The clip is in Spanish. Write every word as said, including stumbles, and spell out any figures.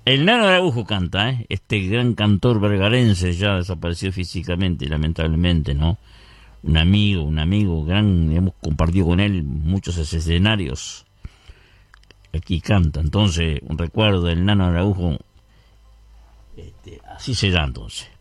El Nano Araujo canta, ¿eh? Este gran cantor vergarense, ya desapareció físicamente, lamentablemente, ¿no? Un amigo, un amigo gran, hemos compartido con él muchos escenarios. Aquí canta, entonces, un recuerdo del Nano Araujo, este, así será entonces.